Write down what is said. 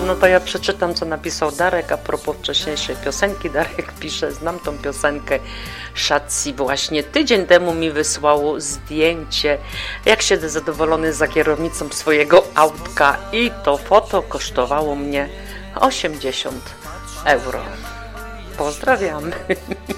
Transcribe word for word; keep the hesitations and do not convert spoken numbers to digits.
No to ja przeczytam, co napisał Darek a propos wcześniejszej piosenki. Darek pisze, znam tą piosenkę Szacji. Właśnie tydzień temu mi wysłało zdjęcie, jak siedzę zadowolony za kierownicą swojego autka i to foto kosztowało mnie osiemdziesiąt euro. Pozdrawiamy.